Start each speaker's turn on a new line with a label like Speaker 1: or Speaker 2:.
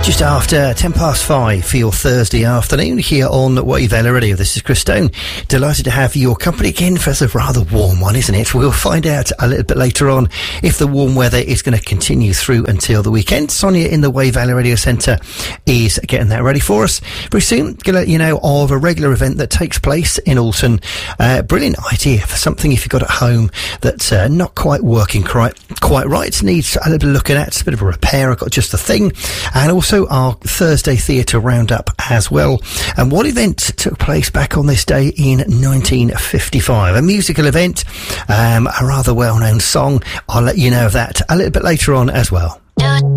Speaker 1: Just after 5:10 for your Thursday afternoon here on Wave Valley Radio. This is Chris Stone. Delighted to have your company again for a rather warm one, isn't it? We'll find out a little bit later on if the warm weather is going to continue through until the weekend. Sonia in the Wave Valley Radio Centre is getting that ready for us. Very soon, going to let you know of a regular event that takes place in Alton. Brilliant idea for something if you've got at home that's not quite working quite right. Needs a little bit of looking at. It's a bit of a repair. I've got just the thing. And also our Thursday Theatre Roundup as well. And what event took place back on this day in 1955? A musical event, a rather well-known song. I'll let you know of that a little bit later on as well.